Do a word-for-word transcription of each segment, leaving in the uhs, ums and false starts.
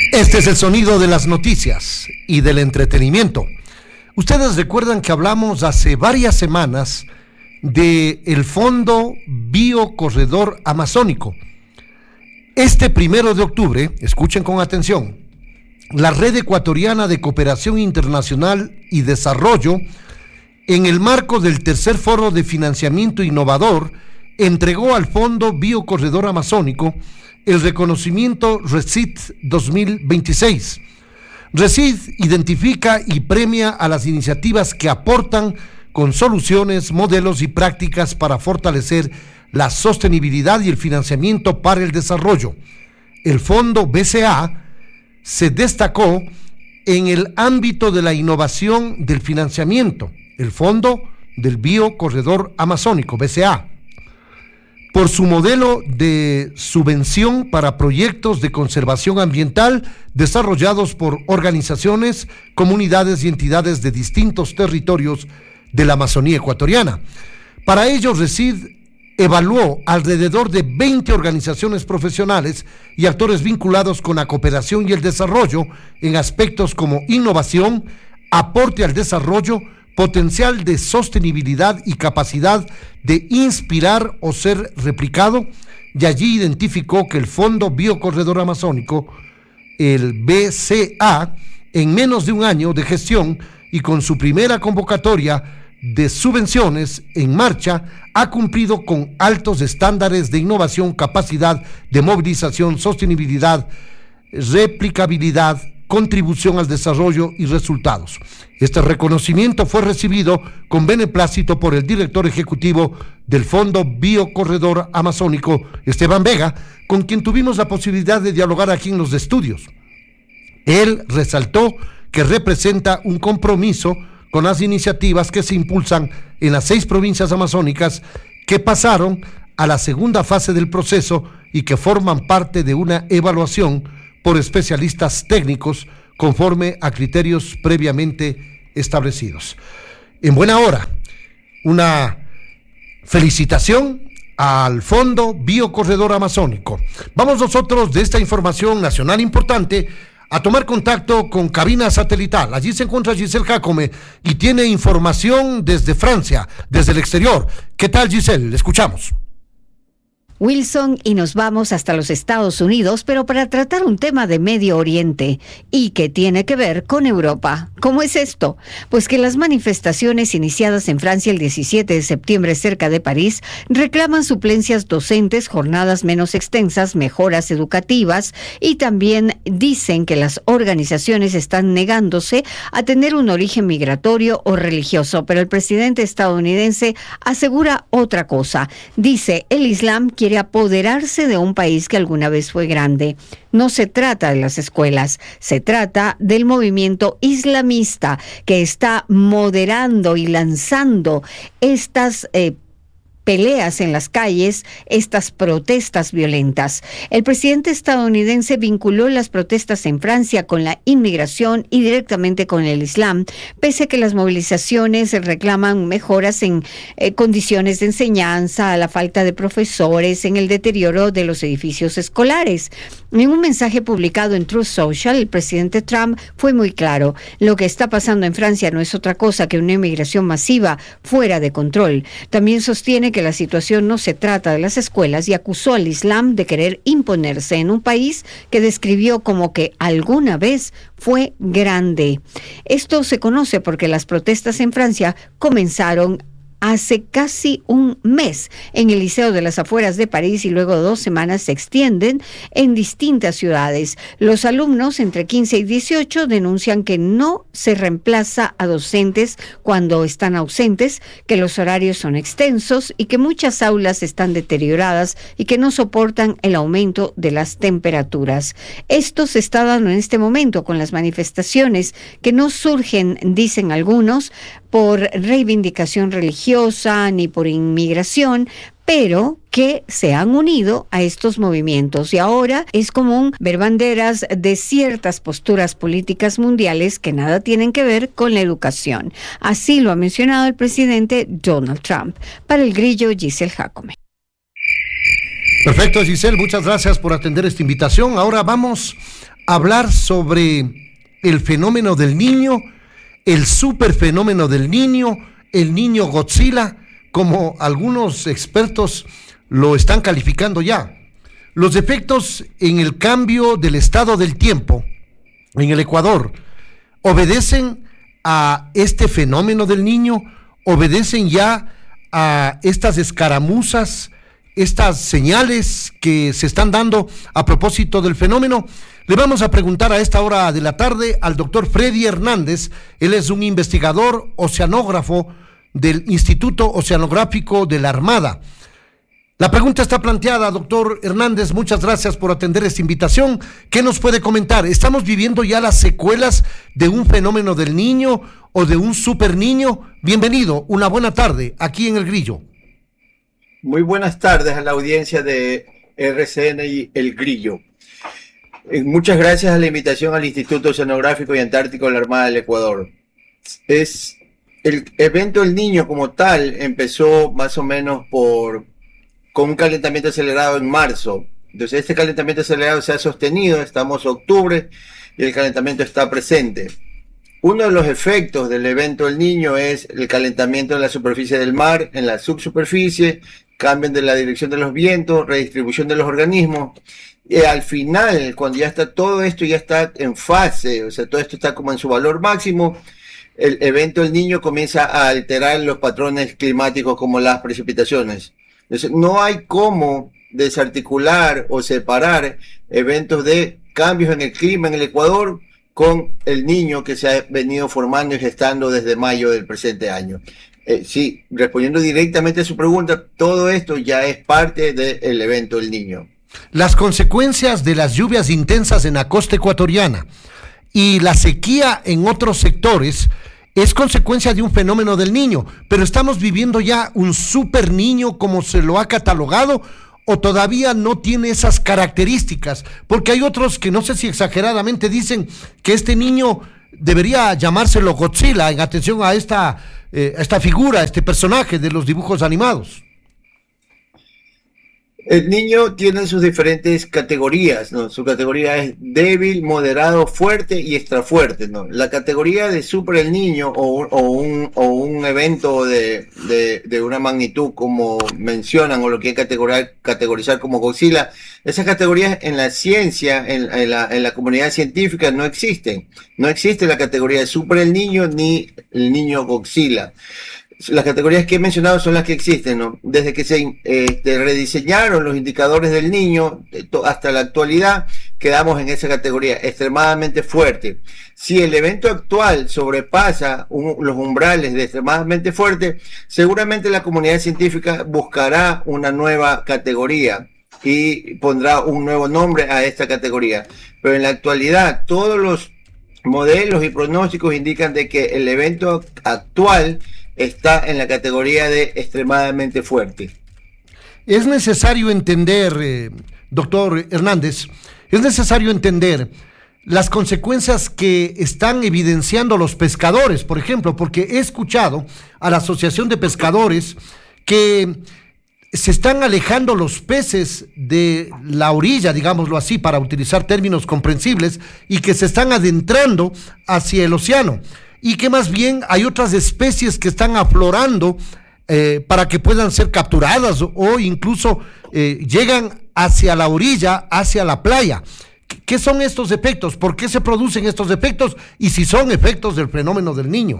Este es el sonido de las noticias y del entretenimiento. Ustedes recuerdan que hablamos hace varias semanas del Fondo Biocorredor Amazónico. Este primero de octubre, escuchen con atención, la Red Ecuatoriana de Cooperación Internacional y Desarrollo, en el marco del tercer foro de financiamiento innovador, entregó al Fondo Biocorredor Amazónico el reconocimiento RECID dos mil veintiséis. RECID identifica y premia a las iniciativas que aportan con soluciones, modelos y prácticas para fortalecer la sostenibilidad y el financiamiento para el desarrollo. El Fondo B C A se destacó en el ámbito de la innovación del financiamiento, el Fondo del Biocorredor Amazónico, B C A, por su modelo de subvención para proyectos de conservación ambiental desarrollados por organizaciones, comunidades y entidades de distintos territorios de la Amazonía ecuatoriana. Para ello, RECID evaluó alrededor de veinte organizaciones profesionales y actores vinculados con la cooperación y el desarrollo en aspectos como innovación, aporte al desarrollo, potencial de sostenibilidad y capacidad de inspirar o ser replicado, y allí identificó que el Fondo Biocorredor Amazónico, el B C A, en menos de un año de gestión y con su primera convocatoria de subvenciones en marcha, ha cumplido con altos estándares de innovación, capacidad de movilización, sostenibilidad, replicabilidad, contribución al desarrollo y resultados. Este reconocimiento fue recibido con beneplácito por el director ejecutivo del Fondo Biocorredor Amazónico, Esteban Vega, con quien tuvimos la posibilidad de dialogar aquí en los estudios. Él resaltó que representa un compromiso con las iniciativas que se impulsan en las seis provincias amazónicas que pasaron a la segunda fase del proceso y que forman parte de una evaluación por especialistas técnicos conforme a criterios previamente establecidos. En buena hora, una felicitación al Fondo Biocorredor Amazónico. Vamos nosotros de esta información nacional importante a tomar contacto con cabina satelital. Allí se encuentra Giselle Jacome y tiene información desde Francia, desde el exterior. ¿Qué tal, Giselle? Le escuchamos. Wilson, y nos vamos hasta los Estados Unidos, pero para tratar un tema de Medio Oriente y que tiene que ver con Europa. ¿Cómo es esto? Pues que las manifestaciones iniciadas en Francia el diecisiete de septiembre cerca de París reclaman suplencias docentes, jornadas menos extensas, mejoras educativas, y también dicen que las organizaciones están negándose a tener un origen migratorio o religioso, pero el presidente estadounidense asegura otra cosa. Dice, el Islam quiere quiere apoderarse de un país que alguna vez fue grande. No se trata de las escuelas, se trata del movimiento islamista que está moderando y lanzando estas eh, peleas en las calles, estas protestas violentas. El presidente estadounidense vinculó las protestas en Francia con la inmigración y directamente con el Islam, pese a que las movilizaciones reclaman mejoras en eh, condiciones de enseñanza, la falta de profesores, en el deterioro de los edificios escolares. En un mensaje publicado en Truth Social, el presidente Trump fue muy claro. Lo que está pasando en Francia no es otra cosa que una inmigración masiva fuera de control. También sostiene que que la situación no se trata de las escuelas y acusó al Islam de querer imponerse en un país que describió como que alguna vez fue grande. Esto se conoce porque las protestas en Francia comenzaron hace casi un mes en el Liceo de las Afueras de París y luego dos semanas se extienden en distintas ciudades. Los alumnos entre quince y dieciocho denuncian que no se reemplaza a docentes cuando están ausentes, que los horarios son extensos y que muchas aulas están deterioradas y que no soportan el aumento de las temperaturas. Esto se está dando en este momento con las manifestaciones que no surgen, dicen algunos, por reivindicación religiosa ni por inmigración, pero que se han unido a estos movimientos y ahora es común ver banderas de ciertas posturas políticas mundiales que nada tienen que ver con la educación. Así lo ha mencionado el presidente Donald Trump. Para El Grillo, Giselle Jacome. Perfecto, Giselle, muchas gracias por atender esta invitación. Ahora vamos hablar sobre el fenómeno del niño, el superfenómeno del niño, el niño Godzilla, como algunos expertos lo están calificando ya. Los efectos en el cambio del estado del tiempo en el Ecuador obedecen a este fenómeno del niño, obedecen ya a estas escaramuzas, estas señales que se están dando a propósito del fenómeno. Le vamos a preguntar a esta hora de la tarde al doctor Freddy Hernández. Él es un investigador oceanógrafo del Instituto Oceanográfico de la Armada. La pregunta está planteada, doctor Hernández, muchas gracias por atender esta invitación. ¿Qué nos puede comentar? ¿Estamos viviendo ya las secuelas de un fenómeno del niño o de un super niño? Bienvenido, una buena tarde aquí en El Grillo. Muy buenas tardes a la audiencia de R C N y El Grillo. Eh, muchas gracias a la invitación al Instituto Oceanográfico y Antártico de la Armada del Ecuador. Es el evento del niño como tal empezó más o menos por con un calentamiento acelerado en marzo. Entonces este calentamiento acelerado se ha sostenido, estamos en octubre y el calentamiento está presente. Uno de los efectos del evento del niño es el calentamiento de la superficie del mar, en la subsuperficie, cambio de la dirección de los vientos, redistribución de los organismos. Y al final, cuando ya está todo esto ya está en fase, o sea, todo esto está como en su valor máximo, el evento del niño comienza a alterar los patrones climáticos como las precipitaciones. Entonces, no hay cómo desarticular o separar eventos de cambios en el clima en el Ecuador con el niño que se ha venido formando y gestando desde mayo del presente año. Eh, sí, respondiendo directamente a su pregunta, todo esto ya es parte del evento del niño. Las consecuencias de las lluvias intensas en la costa ecuatoriana y la sequía en otros sectores es consecuencia de un fenómeno del niño, pero estamos viviendo ya un super niño como se lo ha catalogado, o todavía no tiene esas características, porque hay otros que no sé si exageradamente dicen que este niño debería llamárselo Godzilla, en atención a esta, eh, a esta figura, a este personaje de los dibujos animados. El niño tiene sus diferentes categorías, ¿no? Su categoría es débil, moderado, fuerte y extra fuerte, ¿no? La categoría de super el niño o, o, un, o un evento de, de, de una magnitud como mencionan o lo quieren categorizar, categorizar como Godzilla, esas categorías en la ciencia, en, en, la, en la comunidad científica no existen. No existe la categoría de super el niño ni el niño Godzilla. Las categorías que he mencionado son las que existen, ¿no? Desde que se este, rediseñaron los indicadores del niño hasta la actualidad, quedamos en esa categoría extremadamente fuerte. Si el evento actual sobrepasa un, los umbrales de extremadamente fuerte, seguramente la comunidad científica buscará una nueva categoría y pondrá un nuevo nombre a esta categoría. Pero en la actualidad, todos los modelos y pronósticos indican de que el evento actual está en la categoría de extremadamente fuerte. Es necesario entender, eh, doctor Hernández, es necesario entender las consecuencias que están evidenciando los pescadores, por ejemplo, porque he escuchado a la Asociación de Pescadores que se están alejando los peces de la orilla, digámoslo así, para utilizar términos comprensibles, y que se están adentrando hacia el océano. Y que más bien hay otras especies que están aflorando eh, para que puedan ser capturadas o, o incluso eh, llegan hacia la orilla, hacia la playa. ¿Qué son estos efectos? ¿Por qué se producen estos efectos? Y si son efectos del fenómeno del niño.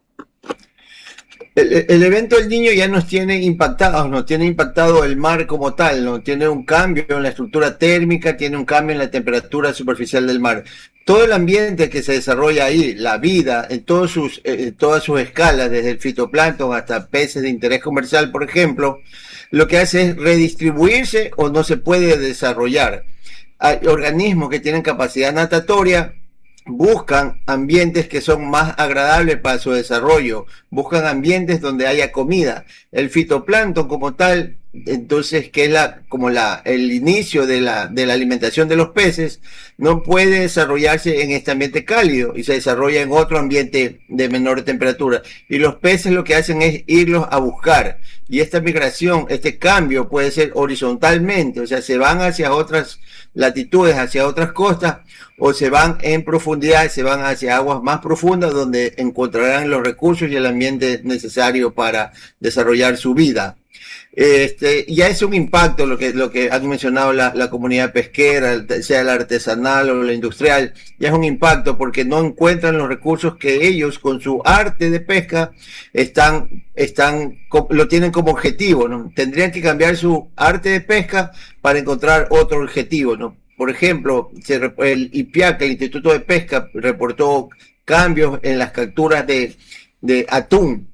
El, el evento del niño ya nos tiene impactados, nos tiene impactado el mar como tal, ¿no? Tiene un cambio en la estructura térmica, tiene un cambio en la temperatura superficial del mar. Todo el ambiente que se desarrolla ahí, la vida, en todos sus, eh, todas sus escalas, desde el fitoplancton hasta peces de interés comercial, por ejemplo, lo que hace es redistribuirse o no se puede desarrollar. Hay organismos que tienen capacidad natatoria, buscan ambientes que son más agradables para su desarrollo, buscan ambientes donde haya comida. El fitoplancton como tal entonces que es la, como la, el inicio de la, de la alimentación de los peces, no puede desarrollarse en este ambiente cálido y se desarrolla en otro ambiente de menor temperatura. Y los peces lo que hacen es irlos a buscar. Y esta migración, este cambio puede ser horizontalmente, o sea, se van hacia otras latitudes, hacia otras costas, o se van en profundidad, se van hacia aguas más profundas donde encontrarán los recursos y el ambiente necesario para desarrollar su vida. Este, ya es un impacto lo que, lo que han mencionado la, la comunidad pesquera, sea la artesanal o la industrial, ya es un impacto porque no encuentran los recursos que ellos con su arte de pesca están, están, lo tienen como objetivo, ¿no? Tendrían que cambiar su arte de pesca para encontrar otro objetivo, ¿no? Por ejemplo, el I P I A C, el Instituto de Pesca, reportó cambios en las capturas de, de atún.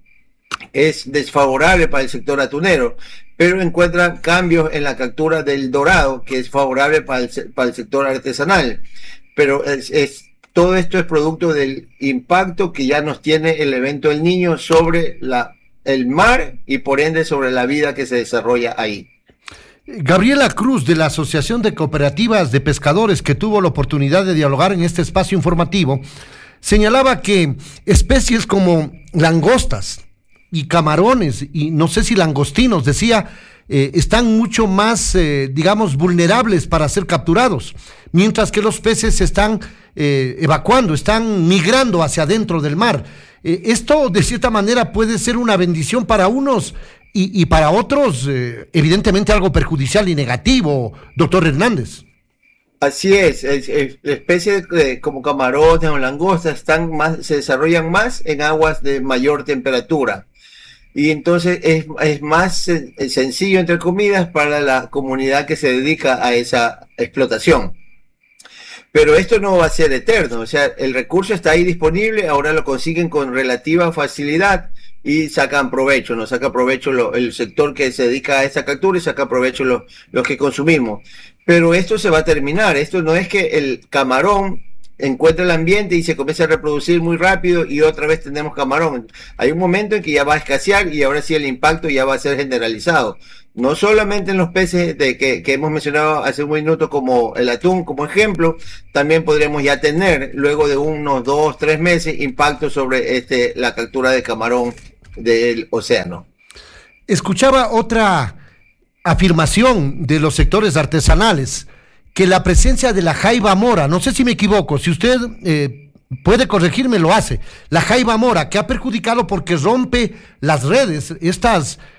Es desfavorable para el sector atunero, pero encuentran cambios en la captura del dorado, que es favorable para el, para el sector artesanal. Pero es, es, todo esto es producto del impacto que ya nos tiene el evento del Niño sobre la, el mar y por ende sobre la vida que se desarrolla ahí. Gabriela Cruz, de la Asociación de Cooperativas de Pescadores, que tuvo la oportunidad de dialogar en este espacio informativo, señalaba que especies como langostas y camarones, y no sé si langostinos, decía, eh, están mucho más, eh, digamos, vulnerables para ser capturados, mientras que los peces se están eh, evacuando, están migrando hacia adentro del mar. Eh, esto, de cierta manera, puede ser una bendición para unos y, y para otros, eh, evidentemente, algo perjudicial y negativo, doctor Hernández. Así es, es, es especies de, como camarones o langostas están más, se desarrollan más en aguas de mayor temperatura. Y entonces es, es más sencillo, entre comillas, para la comunidad que se dedica a esa explotación. Pero esto no va a ser eterno, o sea, el recurso está ahí disponible, ahora lo consiguen con relativa facilidad y sacan provecho, ¿no? Saca provecho lo, el sector que se dedica a esa captura y saca provecho los lo que consumimos. Pero esto se va a terminar, esto no es que el camarón encuentra el ambiente y se comienza a reproducir muy rápido y otra vez tenemos camarón. Hay un momento en que ya va a escasear y ahora sí el impacto ya va a ser generalizado. No solamente en los peces de que, que hemos mencionado hace un minuto como el atún como ejemplo, también podremos ya tener luego de unos dos, tres meses impacto sobre este la captura de camarón del océano. Escuchaba otra afirmación de los sectores artesanales, que la presencia de la jaiba mora, no sé si me equivoco, si usted eh, puede corregirme, lo hace, la jaiba mora, que ha perjudicado porque rompe las redes, estas